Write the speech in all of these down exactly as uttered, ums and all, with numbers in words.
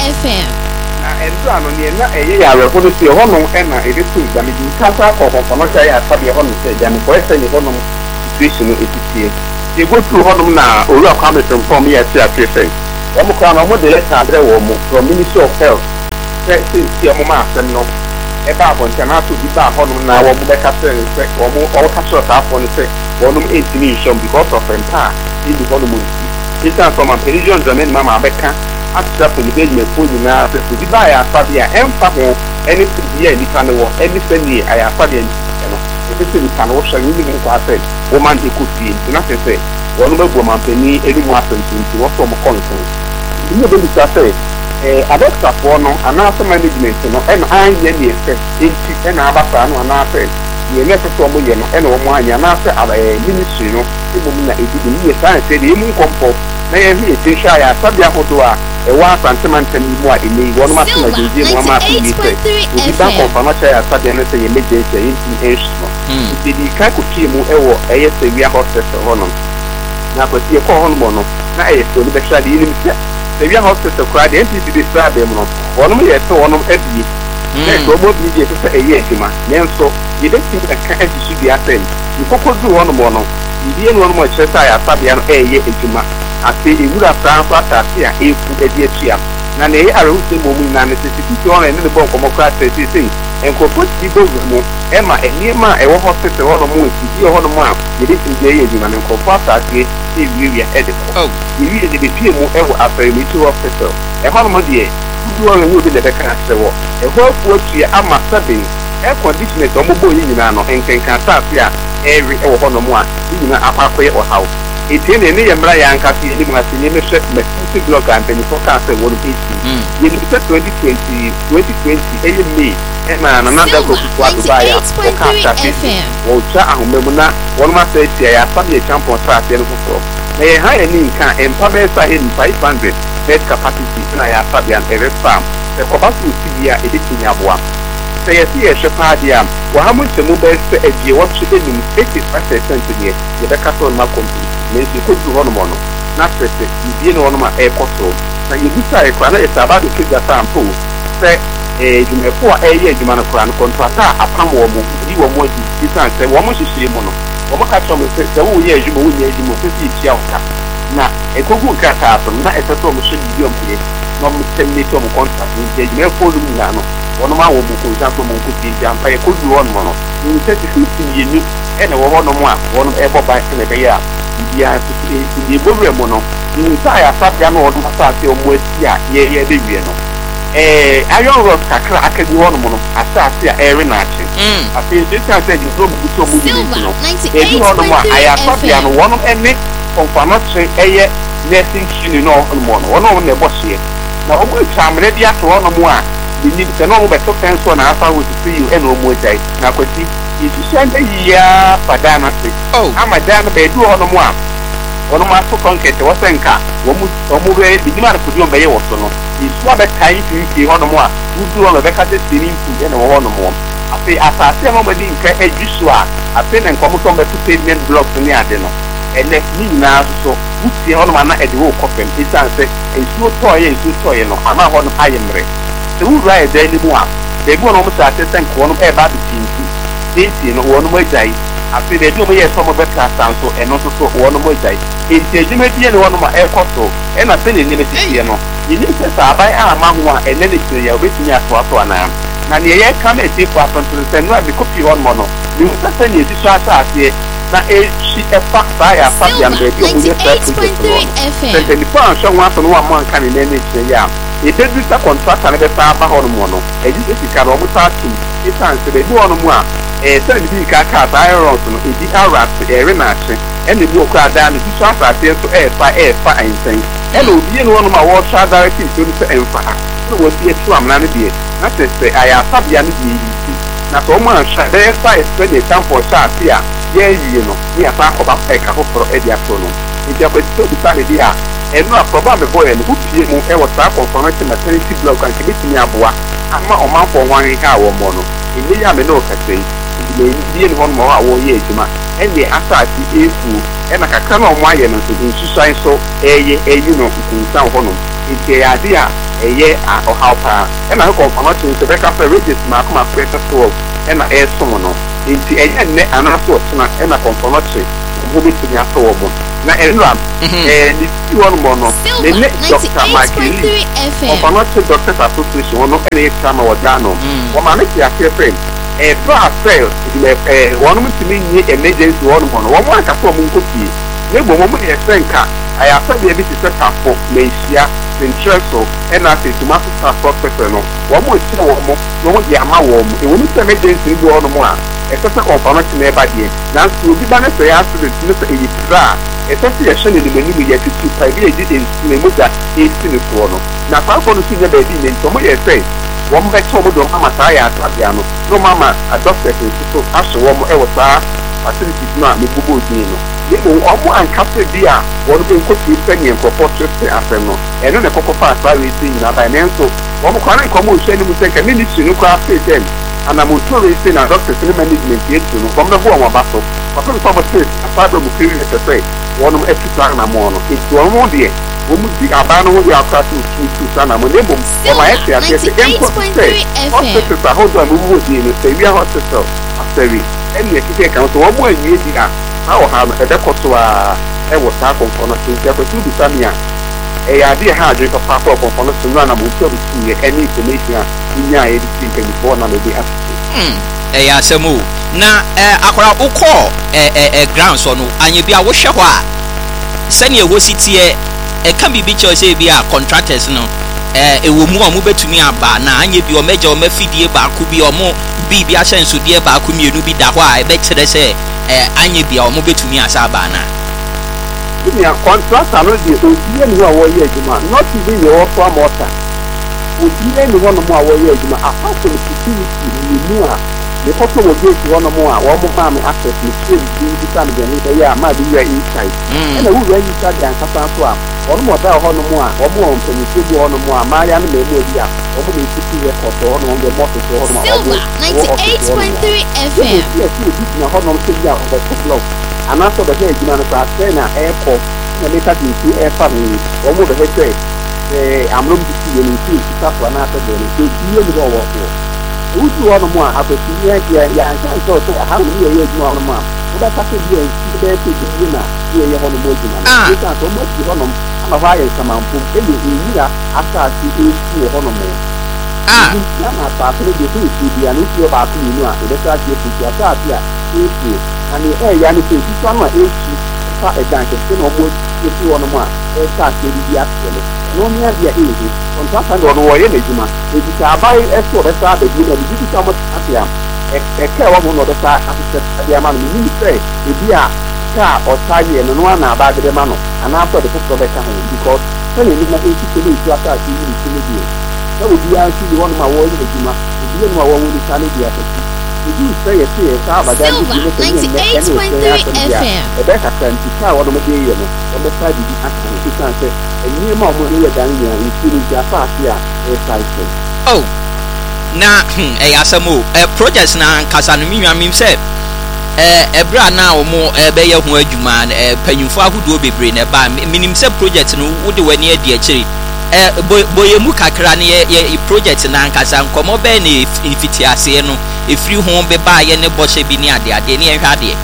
F M. And so I'm near a year for the sea of Honor and I did two. I mean, Casa or Honocha, I probably want to say, and for any Honor situation is here. You go through Honor now, or you're coming from me as I say. I'm a crown of what the letter from Ministry of Health. Let's see, your mamma and no. About one can have to be back on now, or more castle, or more all castle up on the say, one of eight million because of empire in the Honor. It's not from a Parisian German Mamma Becca. After the baby, food in our to buy a Fabia and Fabo, anything here in the panel, anything here, I have Fabian. If it's in the panel, shall you even say, woman, he could be nothing say, one of the woman, any any more attention to what from a consent. You know, I say, a doctor for no, and after management, and I am the effect, and I have a fan, and I say, you never saw me, and no one, and after a ministry, no, it didn't be a sign, said, you move comfort. Na ye hi e sha ya sabia hodo a e wa santemantam mu a ene won ma tuma jeje mu ma fi se obi ba konfama cha ya sabia ne se ye meje che yin age no ti di ka ko tie mu e wo e ye se wia hospital hono na ko tie ko hono mo no na e so ni be sha di ni se se wia hospital kwa de nti di sa be mu no wono mo ye to wono e bi na ko mo bi je se e ye tima nenso ye de ti ka e ji bi asen ni kokozu wono mo no ye no mo che sa ya sabia no e ye ejuma ati iwura franfa tasi a efu edi etia na ne are use mo mu na ne sisi on ne ne bo komo kra tesi sin enko poti bo mo e ma enima e wo hospital ho no mo ti ho no mo a ye de tinje ye ejuma ne ko fa tasi e wiwi e de ko wiwi e de be pie mu e wo afirmative hospital e ho no mo de du on ne wo de be ka se wo e ho fu oti ama sabe e conditioner to mo bo yi nyina no enkenka tasi a every e wo ho no mo a nyina akwakoye o hawo eti ne ne yemra ya nka fi ni mu ase ni me hwe me blog and ni foka se wo no eti ye ni twenty twenty twenty twenty eye me e ma na na da ko ku atu ba ya foka ta fi wo cha ahomemu na wo ma se eti ya fa be champion tra ate no foforo na ye ha ye ni nka empa be sa he ni five hundred bed capacity na ya fa be an every farm e ko ba su ti ya e de tinya boa se ye ti ye hwe pa dia wo ha mu se mu be se e die wo hwe ni eighty-five percent ni ye be ka so ma complete maybe could do one more. Not that you know one of my air costo. Now you decide it's about the kids that I'm full. Say, you may pour a year, you man of crown contract, a palm or you were more different. Say, one much is the mono. One more catch on the say, oh, yes, you will need you fifty shelter. Now, a cocoa cat happen, not as a tom should be on here. No, ten meter contract, you may follow me now. One of my woman could jump from Mukuti, jump by a could do one mono. You said to fifteen you knew, and a one on one, one ever by a year. Ya the bobre mono ni saya sabia no odum asase omo atia ye ye de wie no eh iron rod kakra akabi wono mono asase a ere na ache afi de ta say the drum buto omo ni no e di wono mo aya sabia no wono ene konfama che eye nursing chini no mono wono ne bohye na omo chamre dia to wono mo a ni ni se no mo beto penso na afa wo ti you ene omo jai na kwati isi shande ya padana se oh ama dana be du ono mo a ono ma so konkete wo senka wo mu omo be bi ma ko di on be ye wo so no isu abe kai fi fi ono mo a du ono be ka se sini ku ene wo ono mo afi asase mo be di nka ejusu a afi na nkomo so be to pavement blocks ni ade no ene ni na so wuti ono ma na ede wo kofem isan se isu to ye isu to ye no ama ho no ayemre se wu ra e de ni mo a de go no mo sa se senka ono e ba bi tinti enti no wono mo jai afi de do mo ye so mo be class so eno so so wono mo jai enti ejime die ne wono ma e koso e na se ne ne tie no yini se sa bai a ma ho a ene ne tie ya obetumi ato ato ana na ne ye ka me ti for atonto se no abi kopi wono mo no ni se se ne ti so asa ase na e chi e fa ba ya fa ya be di o ye se se se ni pa so wa so no wa mo anka ne ne tie ya e de du sa contract na be fa ba ho no mo no e di se ka ro mo ta tu e san se be du wono mo a eh so ni ka ka ta iron no e di arat e re na che ene bi okra da no so asase so e fa e fa einsen ene obi ne wono ma wo sha direct so ni se enfa no wo bi etu amna ne bi na se se aya sabia ne bi na so mo sha de fa e so de time for sha tia ye yi no ni afa ko ba e ka ko pro e di aso no e di ko so bi sa ne di a e no aproba me boy ne upie mu e wo sa confirmation maternity block kan ke bi timi aboa ama o man for wan ka wo mo no e ni ya me no ka sei le die no mo a wo ye ejuma ene asati efu e na kakra no mo aye no so nsusan so eye eyi no nkunsan ho no enti ya de a ɛyɛ a ɔhaw paa ɛna ko kɔnfɔmɔkye nso bɛka fɛ regis maako maako ɛsɛ so ɛna ɛsom no nti ɛyɛ nnɛ anaasɛ ɔtena ɛna kɔnfɔmɔkye ɔmo bɛtumi atɔ wɔ mo na ɛnura ɛɛ ne ti hɔ nom no ne ne dɔkta makili kɔnfɔmɔkye doctors association wɔn no ɛna yɛ kama wɔ ghana wɔn ame ti aseɛ fɛ ɛɛ bra fɛ ɛɛ wɔn mo tumi nye emergency hɔ nom no wɔn mo ankasa wɔn nkɔ fie ne bɔ wɔn mo yɛ fɛ nka ayasɛdeɛ bi te sɛ kafo na ehyia nkyerɛ so ɛna afei tomato sauce hospital no wɔn mo kyerɛ wɔn mo na wɔn de ama wɔn mo ewu ne sɛ emergency bi wɔ nom a ɛsɛ sɛ kɔnfɔmɔkye na ɛba deɛ nanso obi ba ne sɛ yɛ accident ne sɛ ɛyɛ pira a ɛsɛ sɛ yɛhyɛ ne nim anim yɛ tutu pa ebi yɛ di nsu na mogya esi ne soɔ no na akwaafo no so nyɛ baabi ne nti wɔn yɛ sɛ wɔn bɛkyɛ wɔn de wɔn ama saa yɛ atabea no na wɔn ama adɔktɛs nso so ahyɛ wɔn ɛwɔ saa facilities no a mebubu odin no ne mu wɔn ankasa bi a wɔn bɛ nkɔsi sɛnea nkurɔfoɔ kyerɛ asɛm no ɛno na ɛkɔkɔ fa saa wei si nyinaa ban nanso wɔn kwan nkɔmɔ ohyɛ ne mu sɛ nka ne ne si no koraa fɛ dɛm anamoto wei si na adɔktɛs ne management yɛ tu no wɔn bɛbɔ wɔn aba so wɔn nfa wɔn sɛ asaabɛ mu kiri ɛsɛ sɛ wɔn ɛtu saa anamɔ no eti wɔn mo deɛ wɔn mu di abaa no ho yɛ akora so tu tu saa anamɔ ne mbom wɔn ayɛ te aseɛ sɛ ɛnkɔ sɛ hospitals ahodoɔ a mebubu odin no sɛ wia hospital asɛri ɛne ɛkeke kan so wɔn mo awie di a na wɔ ha no ɛbɛkɔ so a ɛwɔ saa kɔnkɔn no so nti akɔtu bisa mi a ɛyɛ adeɛ ha adwene papa akɔ kɔnkɔn no so no anamoto a bɛsi yɛ ɛne information a wonya a yɛde si mpanyinfoɔ na mɛde asese ɛyɛ asɛm o na akora wokɔ ɛɛ ground so no anyɛ bi a wohwɛ hɔ a sɛnea ɛwɔ si teɛ ɛka biribi kyerɛ sɛ bi a contractors no ɛwɔ mu a ɔmo bɛtumi aba na anyɛ bi ɔmɛgya ɔmo afidie baako bi ɔmo biribi ahyɛnsodeɛ baako mmienu bi da hɔ a ɛbɛkyerɛ sɛ anyɛ bi a ɔmo bɛtumi asa aba na nea contractor no deɛ obiara ne hɔ a wɔyɛ adwuma not even yɛ wɔfo amɔta obiara ne hɔ nom a wɔyɛ adwuma apart from security ne mu a mekɔtɔ wɔ gate hɔ nom a wɔn mo maa me access ne sɛ bi bi sa me deɛ ne bɛyɛ a maa bi wura inside ɛna wura inside deɛ ankasa nso a wɔn mo ɔda hɔ nom a wɔn mo wɔ mpanyinfoɔ bi hɔ nom a maaya no mɛmu bi a wɔn mo na esisi yɛ kɔtɔ hɔ nom wɔn mɔto hɔ nom a wɔn mo ninety eight point three F M ɛna obi obi gyina hɔ nom sɛ bi a ɔbɛto block anaasɛ ɔbɛhwɛ adwuma no saa sɛ na ɛrekɔ na meka de nsuo ɛrefa no yi wɔn mo bɛhwɛ sɛ ɛɛ amonom bi si yɛ ne nsuo nsuo afɔ anaasɛ deɛ no nsuo yie ne hɔ wɔ hɔ wusu hɔ nom a akwasi yɛ yɛ yɛ anka nkyɛ sɛ aha no yɛ yɛ adwuma hɔ nom a wobɛka sɛ bi a nsuo bɛyɛ sɛ bi na yɛ yɛ hɔ nom adwuma no ɛka sɛ ɔmo asi hɔ nom ama hɔ ayɛ nsamanfo ɛyɛ nwura asase ɛsi wɔ hɔ nom ɛbi nsia na asase no deɛ sɛ nsuo bi a ne nsuo baako mmienu a ɛbɛsɛ aseɛ fiti asase a ɛsuo na ne ɛyɛ no sɛ nsuo ano a ɛsi fa ɛdan kɛse na ɔmo asi hɔ nom a ɛsɛ aseɛ bi bi aseɛ no ɛno ne adeɛ ɛyɛ contractor no ɔno wɔyɛ n'adwuma ebi sɛ abae ɛsɛ ɔbɛsa abɛbi na ebi bi sɛ ɔmo ate a ɛkɛ ɛwɔ mo na ɔbɛsa ahyehyɛ ɛde ama no menim sɛ ebi a sɛ a ɔsa yɛ no no ana aba de bɛma no anaasɛ ɔde foforɔ bɛka ho because sɛnea ɛni na ɛsi kɔ ne nsu asase yi nsu no bio sɛ obiara nso de hɔ nom a wɔyɛ n'adwuma obiara nom a wɔwɔ ne sa no bi asɛsi ebi sɛ yɛsɛ yɛ saa abadan no bi ne sɛ ne ɛnɛ ɛne ɔsɛ asɛm bi a ɛbɛkakra nti saa a wɔnom de yɛ no wɔbɛsa bibi aka ho ɛsiane sɛ nneɛma a wɔn yɛ dan nyinaa nsuo no nti asase a ɛresa ɛsɛ. oh na ɛyɛ asɛm o ɛ project na nkasa no mi nwa mi sɛ ɛ ɛbrɛ a na wɔn ɛbɛyɛ ho adwuma ɛ panyinfo ahodoɔ bebree na ɛba minim sɛ project no wode w'ani adi akyire ɛ bɔyɛ mu kakra ne yɛ yɛ project na nkasa nkɔmɔ bɛyɛ na efiti aseɛ no efiri ho bɛba yɛ ne bɔhyɛ bi ne ade ade ne yɛn hwɛ adeɛ.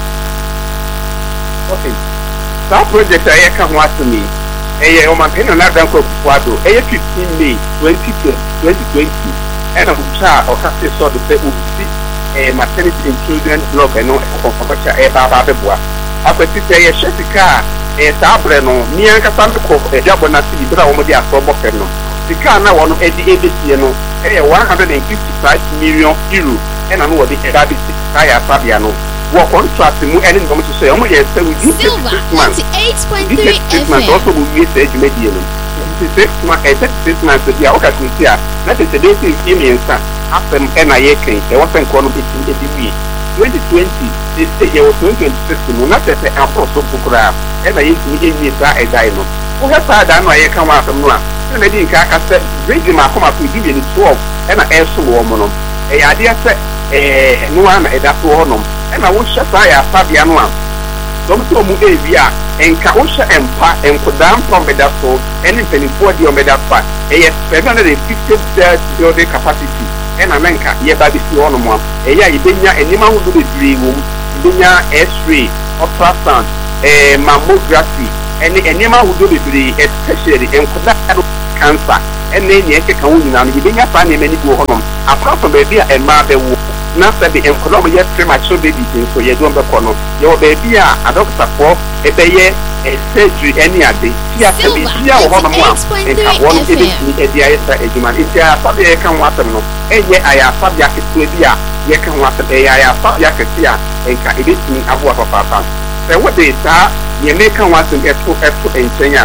okay saa project a yɛka ho asɛm yi ɛyɛ ɔmampanin na adan kɔ buado ɛyɛ fifteen May twenty twenty ɛna ɔtwa a ɔkase sɔɔdo sɛ osi ɛɛ maternity and children blog ɛno ɛkɔnkɔnkɔkya ɛɛba aba abɛboa akwasi sɛ yɛhyɛ sika a ɛɛ saa abrɛ no mmea nkasa no kɔ ɛdwabɔ n'ase bi bere a wɔn de asɔ bɔ fam no sika na wɔn ɛde ɛbɛsie no ɛyɛ one hundred and fifty five million euro ɛna no wɔde ɛda abɛsi saa yɛ asabea no wɔ contract mu ɛne nkɔmɔ soso yɛ wɔn yɛ sɛ within thirty six months within thirty six months ɔsɔ mo wie sɛ adwumadie no thirty six months ɛɛ thirty six months bi a ɔka kunsi a na tete de esi nfi mmiɛnsa asɛm ɛna yɛ kɛn ɛwɔ sɛ nkɔɔ no bɛti ɛdi wie twenty twenty ɛsɛ yɛ wɔ twenty twenty six mu na tete akɔrɔ so kukura ɛna yɛ ntumi ewie saa ɛdan no wohɛ saa dan no a yɛka ho asɛm no a ɛna di nka aka sɛ regi maako maako ebi mmienu twelve ɛna ɛso wɔ mo no ɛyɛ adeɛ sɛ ɛɛ noa na ɛda so hɔ nom ɛna wohyɛ saa yɛ asabea no a so mo mu ebi a enka wo hye empa enkoda mpa omeda so ene penifo de omeda fa e seven hundred fifty bed building capacity ena menka ye ba bi si ono mo e ya ibenya enima ho do bebre wo ibenya x-ray ultrasound eh mammography ene enima ho do bebre especially enkoda cancer ene ne eke kan wo nyina no ibenya fa ne mani bo honom apart from baby a emma be wo na se be enkoda mo ye premature baby so ye do be kono ye wo baby a adoctor for e be ye surgery any ade ya se bi ya wo honom a enka won e be ni e dia yesa ejuma e dia fa be kan watem no enye aya fa bia ketu bi a ye kan watem e aya fa bia ketu a enka e be ni abo papa papa se wo de ta ye me kan watem e to e to enchenya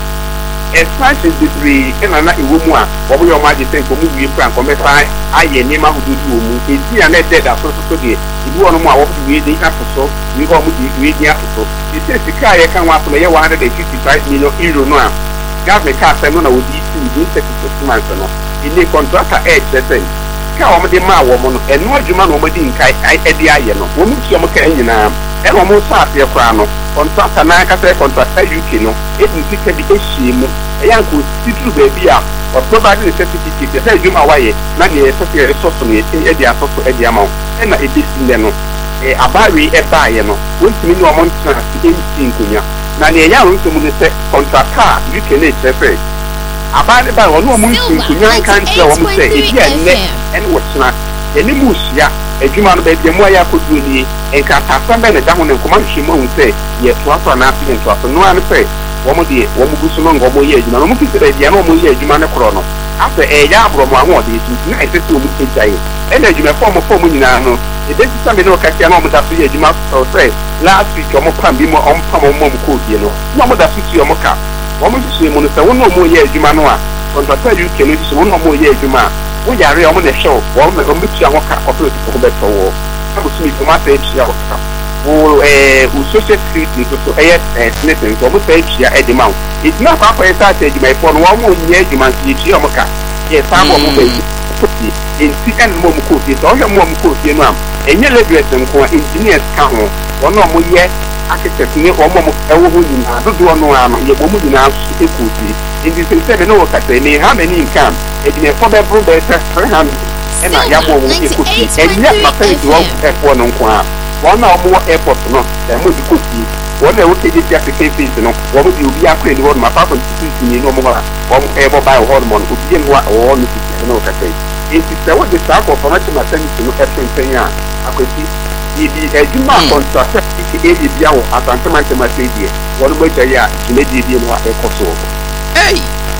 expansion degree ena na iwo mu a wo yo ma je ten ko mu wie kran ko me fa aye ni ma hududu wo mu e ti na de da so so de ibu ono mu a wo wie de afoso ni ho mu de wie de afoso e se sika ye kan wa so ye one hundred fifty-five million euro no a government ka se no na wo di ti ni se ko months no ile contractor e tese ka wo mu de ma wo mu no eno adwuma no wo di nkai e de aye no wo mu ti o mu ka nyina e wo mu sa afi kra no contractor na ka se contractor U K no e ti ti ka di ehie mu e ya ko titru baby a o provide the certificate the say juma waye na de certificate resource no e e dia soso e dia ma e na e bi sin no e abari e ba ye no wontimi ni o mo ntina ti enti nkonya na ne ya ronso mu ne se contractor U K na chefe abari ba wo no mo ntina nkonya kan tira wo mo se e dia ne e no wotena eni mu hia adwuma no ba bia mu aya koduo ni enka tafa ba ne da ho ne nkoma hwemu hu se ye toa so na afi ntoa so no an pe womo die womo gusu no ngomo ye adwuma no mo fi se ba bia no mo ye adwuma ne kro no afa e ya abro mo ahwo de ti na ese se omu ejai e na adwuma fo mo fo mo nyina no e de ti sambe no kakia no mo da so ye adwuma so se last week omo pam bi mo om pam mo mo ko die no no mo da so ti omo ka womo hwehwe mo no se wono mo ye adwuma no a contractor U K no ti so wono mo ye adwuma wo yare omo ne show wo me omo ti ahwo ka operate ko be to wo ko simi ko ma te ti ahwo ka wo eh u social security to to eh eh sneten ko mo te ti ya edima it na fa fa esa te edima ifo no wo mo nye edima ti ti omo ka ye sa mo mo be ti in ti en mo mo ko ti so yo mo mo ko ti no am enye legrate nko engineers ka ho wo no mo ye architect ni wo mo mo ewo ho nyina do do no ano ye mo mo nyina e ko ti in the same no ka te ni how many income e di for be bro be three hundred e na ya mo mo e ko ti e nya ma fa di wo e ko no nko a wo na mo airport no e mo di ko ti wo na wo ke di ya ke face no wo mo di obi akọ ni wo ma fa ko ti ni no mo ha wo mo e bo ba ho mo no obi ni wa wo no ti no ka te e ti se wo di sa ko for na maternity no e twen ya akwati ibi ejuma contract ti e di bia wo asante man temate die wo no bo ya jimedi die no e ko so hey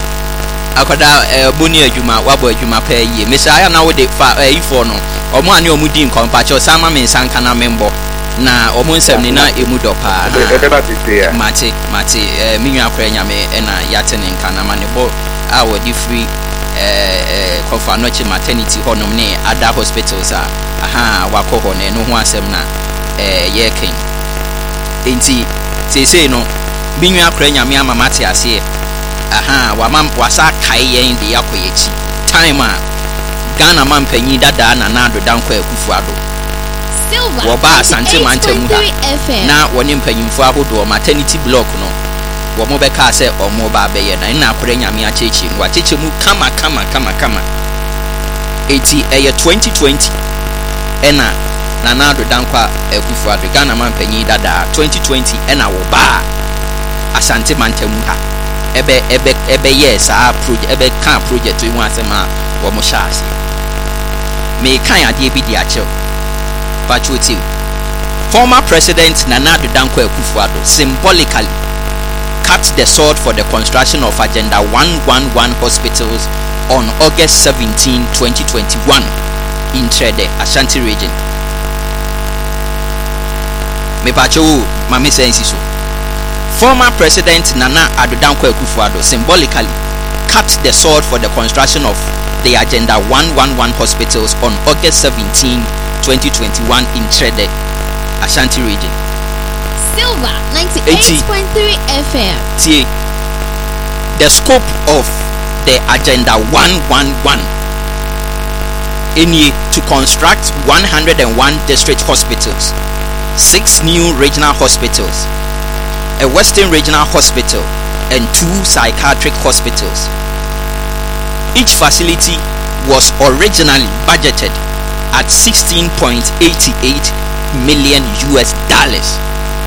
akoda boni adwuma wabo adwuma pa yie mesaya na wo de fa ifo no omo ane omu di nkompa cho sama me nsanka na membo na omo nsem ni na emu do pa na mate mate minwa akora nyame na yate ne nka na manebo a wo di free eh kofa no chi maternity honom ne other hospitals a aha wakọ ho ne no ho asem na eh ye ken enti sese no minwa akora nyame ama mate ase aha wa mam wasa kai yen de yakoyechi time a Ghana man panyi dada na na do danko akufu ado Silver wo ba asante mantemu ha na woni mpanyimfo ahodo maternity block no wo mo be ka se omo ba be ye na na akore nyame achechi wa cheche mu kama kama kama kama eti eye twenty twenty ena na na do danko akufu ado Ghana man panyi dada twenty twenty ena wo ba asante mantemu ha ebe ebe ebe yes a project ebe kan project we want asema wo mo shaase me kan ade bi di ache pachuti former president Nana Addo Dankwa Akufo-Addo symbolically cut the sword for the construction of Agenda one eleven hospitals on August seventeenth twenty twenty-one in Trede, Ashanti region. Me pacho mami sensi so former president Nana Addo Dankwa Akufo-Addo symbolically cut the sword for the construction of the Agenda one eleven hospitals on August seventeenth twenty twenty-one in Trede, Ashanti region. Silver ninety-eight point three F M. See, the scope of the Agenda one eleven in to construct one hundred one district hospitals six new regional hospitals, a Western Regional Hospital, and two psychiatric hospitals. Each facility was originally budgeted at sixteen point eight eight million U S dollars.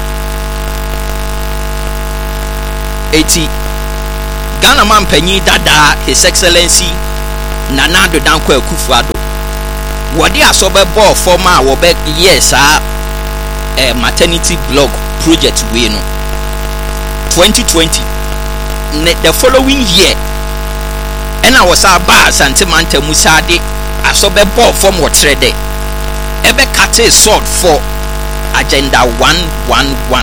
eighty Ghana man penyi dada His Excellency Nana Addo Dankwa Akufo-Addo wodi asobe ball former wo be yes ah eh, maternity block project we no twenty twenty the following year and I was about Santimanta Musade asobe ball form what trade ebe kate sword for agenda one one one.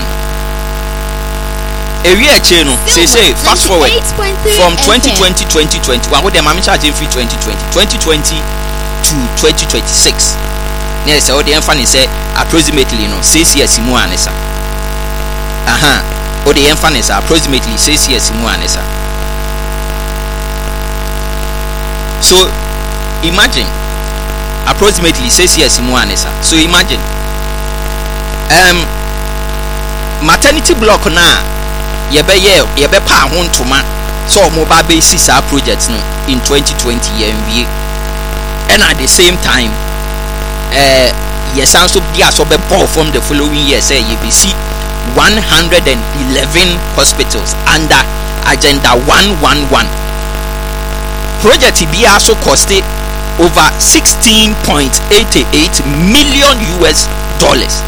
Area chain say say fast forward from twenty twenty to twenty twenty-one with the mami charging fee twenty twenty twenty twenty to twenty twenty-six. Yes, all the emphasis say approximately you know six years mu anesa. Aha, all the emphasis approximately six years mu anesa. So imagine approximately six years mu anesa. So imagine um maternity block na yebe ye yebe pa ho ntoma so mo ba be six projects no in twenty twenty year nwie and at the same time eh yes also be aso be ball from the following year say you be see one hundred eleven hospitals under agenda one one one. Project be also costed over sixteen point eight eight million U S dollars.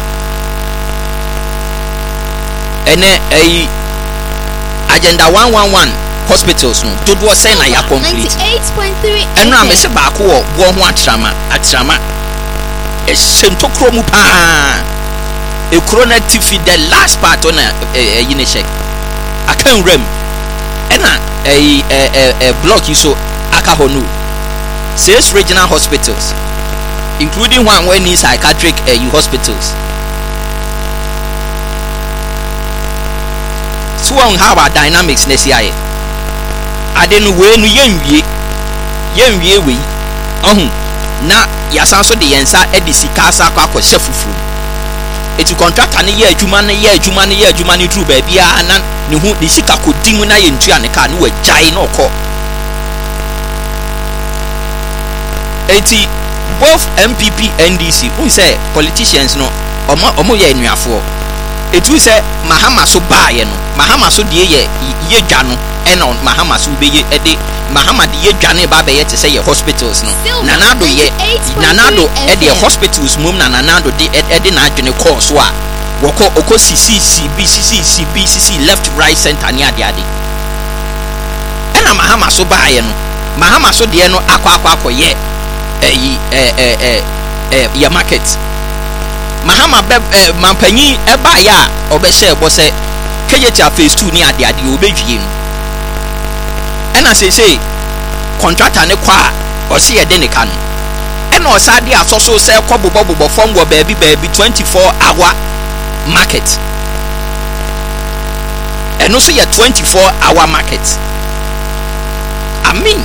And a agenda one one one hospitals no do do say na ya complete and na me se ba ko wo ho atrama atrama e sentokro mu pa e corona tifi the last part on a yine check akan rem and na a a block so aka honu six regional hospitals including one when is psychiatric uh, hospitals. So on how our dynamics next year. I didn't win yen ye yen ye we oh na yasanso de yensa edisi kasa kwa kwa shefufu etu contract ane ye adwuma ne ye adwuma ne ye adwuma ne tru ba bia na ne hu de sika kodimu na ye ntua ne ka ne wajai na okọ eti both M P P N D C who say politicians no omo omo ye enuafo etu say Mahama so baaye no Mahama so de ye ye dwa no e na Mahama so be ye ede Mahama de ye dwa ne ba be ye te say ye hospitals no Nanado ye Nanado e de hospitals mum na Nanado de ede na adwene course so a woko oko C C C B C C C B C C left right center ni ade ade e na Mahama so baaye no Mahama so de no akwa akwa akoye eh eh eh eh ya market Mahama be eh, mampanyi eba ya obehye ebo se kejetia phase two ni ade ade obedwie no ena say say contractor ne kwa o se ye de ne ka no ena o sa de asoso se kobobo bobo fom wo baabi baabi twenty-four hour market eno so ye twenty-four hour market. I mean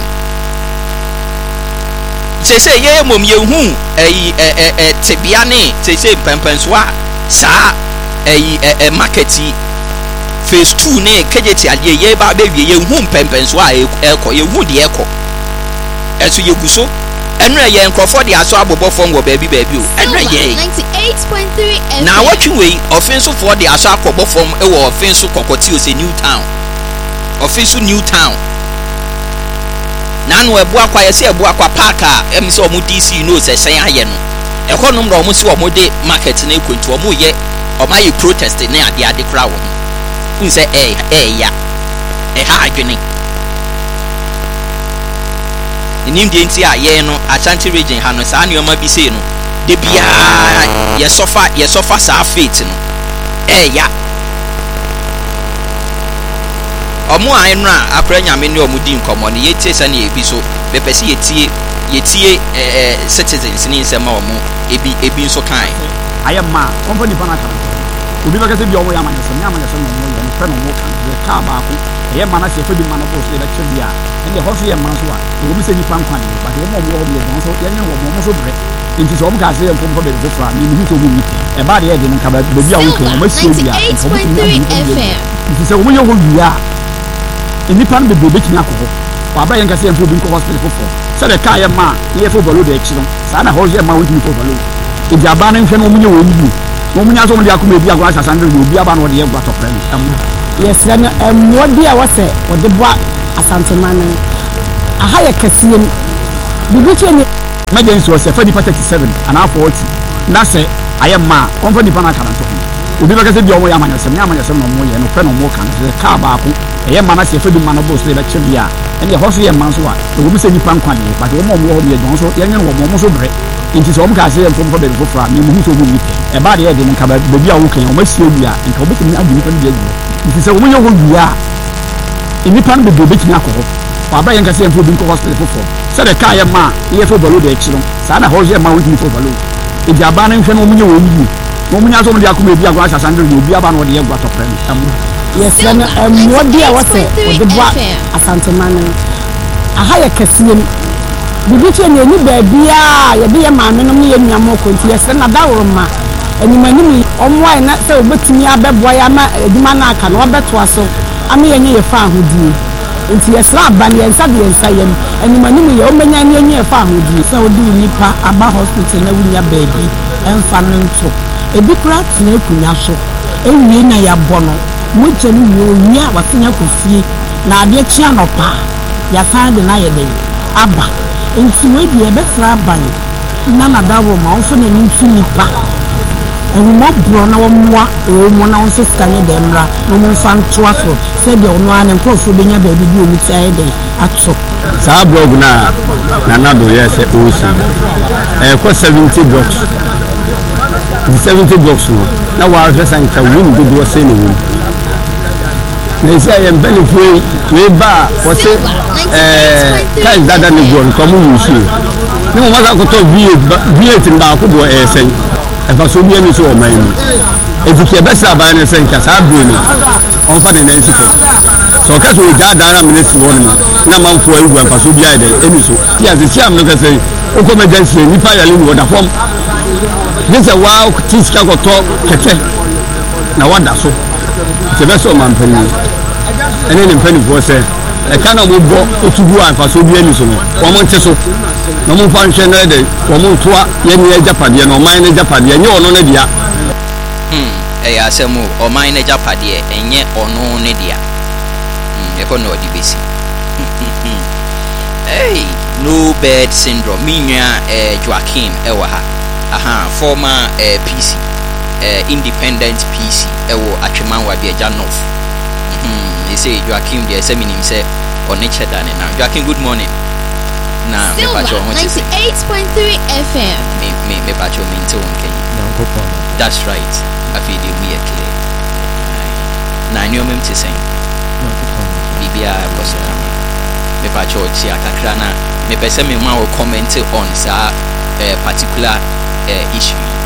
say say ye mom ye hu eh eh eh tibiane say say pempenswa sa eh eh marketi phase two ne kejeti ade ye ba be wie ye hu pempenswa e ko ye hu de e ko eso ye guso enra ye nkrofo de aso abobo fom wo baabi baabi o enra ye ninety-eight point three F M na watching we offensive for the aso akobo fom e wo offensive kokoti o se new town offensive new town nanu ebu akwa yesi ebu akwa parka emse omu D C no se sen aye no ekonom na omu si omu de market na ekwentu omu ye omaye protest na ade ade kra wo unse eh eh ya eh ha adwene nim de nti aye no Ashanti region ha no sa ne oma bi sei no de bia ye sofa ye sofa sa faith no eh ya omo anra akra nyame ne omu di nkomo ne yetie sa ne ebi so bepesi yetie yetie eh citizens ni nsema omo ebi ebi nso kan ayema company bana kan obi bɛka sɛ bi ɔmo yɛ amanyɔsɛm ne amanyɔsɛm na ɔmo yɛ no pɛ na ɔmo ka no kaa baako ɛyɛ ma no sɛ ɛfa bi ma no bɔɔ so yɛbɛkyɛ bi a ɛne ɛhɔ so yɛ ma so a ɛwɔ bi sɛ nipa nkwa ne but ɛwɔ ma ɔmo wɔ ɔmo yɛ wɔn so yɛnyɛ wɔ ɔmo so brɛ nti sɛ ɔmo ka sɛ yɛ mpɔmpɔ bɛbi foforɔ a memehu sɛ ɔmo nyi ɛbaa deɛ yɛde no nka baabi a woka ɔmo asie bi a nti sɛ ɔmo yɛ hɔ wie a nnipa no bebree bɛtumi akɔ hɔ waba yɛn kasa yɛn fo bi nkɔ hospital foforɔ sɛdeɛ kaa yɛ ma a yɛ fo overload akyi no saa na hɔ yɛ ma wɔntumi fo overload ɛdi aba no nhwɛ no ɔmo nyɛ wɔn yi wɔn mu nya so ɔmo de akoma ebi agorɔ asasa ndere obi aba na ɔde yɛ gua tɔpɛ no ɛmo yɛsrɛ no ɛmmoa bi a wɔsɛ wɔde boa asantema no aha yɛ kɛseɛ no bibi kyɛ ne emergency wɔsɛ fa nipa thirty-seven anaa forty na sɛ ayɛ ma a ɔmfa nipa no aka no ntɔko obi bɛka sɛ bi ɔmo yɛ amanyɔsɛm ne amanyɔsɛm na ɔmo yɛ no pɛ na ɔmo ka no sɛ kaa baako ɛyɛ ma no sɛ ɛfa bi ma no bɔɔ so yɛbɛkyɛ bi a ɛne ɛhɔ so yɛ ma so a ɛwɔ bi sɛ nipa nkwa deɛ but wɔn a ɔmo wɔ hɔ deɛ wɔn so yɛnyɛ no wɔn ɔmo so brɛ nti sɛ ɔmo ka sɛ yɛ mpɔmpɔ baabi foforɔ a memehu sɛ ɔmo nyi ɛbaa deɛ yɛde no nka baabi a woka ɔmo asie wie a nka wɔbɛtumi agye nipa no bi agu hɔ nti sɛ ɔmo yɛ hɔ wie a nnipa no bebree bɛtumi akɔ hɔ waba yɛn kasa yɛn fo bi nkɔ hospital foforɔ sɛdeɛ kaa yɛ ma a yɛ fo overload akyi no saa na hɔ yɛ ma wɔntumi fo overload ɛdi aba no nhwɛ no ɔmo nyɛ wɔn yi na ɔmo nya so ɔmo de akoma ebi agorɔ asasa ndere obi aba na ɔde yɛ gua tɔpɛ no ɛmo yɛsrɛ no ɛmmoa bi a wɔsɛ wɔde boa asantema no aha yɛ kɛseɛ no bibi kyɛ ne ani baabiaa yɛde yɛ maame nom ne yɛ nuamɔ kɔ nti yɛsrɛ no adaworo ma animanim ɔmmoae na sɛ wɔbɛtumi abɛboa yɛ ama adwuma no aka na wɔbɛtoa so ama yɛnyɛ yɛfa ahodie nti yɛsrɛ aba no yɛnsa de yɛnsa yɛm animanim yɛ ɔmɛnya ne yɛnyɛ yɛfa ahodie sɛ wode wo nipa aba hospital na wonya baabi ɛmfa no nto ebi koraa tena akonnwa so ɛwie na yɛabɔ no mogya no wie ɔwie a wasenya kɔ fie na adeɛ kyea no paa yɛsan de no ayɛ dɛn aba nti wɔadi yɛbɛsra aba no na nadaworo ma ɔmfa n'ani nto nipa ɛhumɔborɔ na wɔmmoa ɛwɔ mu na wɔn nso sika ne dɛm mmra na wɔn mfa ntoa so sɛdeɛ ɔno ara ne nkurɔfoɔ bɛnya baabi bi ɔmu ti ayɛ dɛn ato saa blog no a nanado yɛ sɛ ɔsi ɛkɔ seventy blocks seventy blocks no na wɔahwɛ sɛ nka wim dodoɔ sɛ ne wom na ɛsɛ yɛ mpanifoɔ yi wei ba a wɔse kae dada ne goɔ nka ɔmo wusuo ne mo masa kɔtɔ v eight baako doɔ ɛyɛ sɛn ɛfa so bi ani so wɔ man mu ɛti kɛ bɛsɛ aban ne sɛ nka saa bere no ɔmfa ne nansi fam sɛ ɔka sɛ ɔgyaadaan a mene si hɔ no na manfoɔ ayi gu amfa so bi ayɛ dɛ ɛni so ti ase kyia me no kɛ sɛ wokɔ mɛgyansie nnipa yɛle ne wɔda fam gye sɛ waa te sika kɔtɔ kɛtɛ na wada so nti ɛbɛsɛ ɔmampanin ɛne ne mpanimfoɔ sɛ ɛka na wɔbɔ otubu a mfaso bi ani so no wɔn nte so na wɔn mfa nhwɛ no ɛdɛ wɔn ntoa yɛn yɛ agyapadeɛ na ɔman no agyapadeɛ nyɛ ɔno no dea. ɛyɛ asɛm o ɔman no agyapadeɛ ɛnyɛ ɔno no dea ɛkɔ na ɔde bɛsi hey no bed syndrome mi nua Joaquin ɛwɔ ha aha former P C independent P C ɛwɔ Atwemanwa Biagya North. They say Joaquin the seminim say on nature than now. Joaquin, good morning. Now me patch on ninety-eight point three F M. Me me me patch on into one K. That's right. I feel the we clear. Na new mem to sing. Bibia was me patch on tia kakra na me pese me ma will comment on sa particular issue.